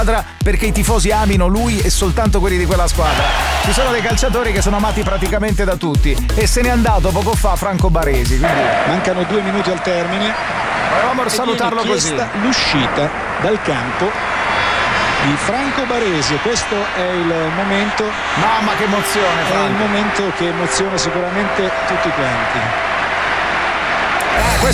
perché i tifosi amino lui e soltanto quelli di quella squadra. Ci sono dei calciatori che sono amati praticamente da tutti e se n'è andato poco fa Franco Baresi, quindi mancano 2 minuti al termine. volevamo salutarlo così. L'uscita dal campo di Franco Baresi, questo è il momento. Mamma che emozione, Franco. È il momento che emoziona sicuramente tutti quanti.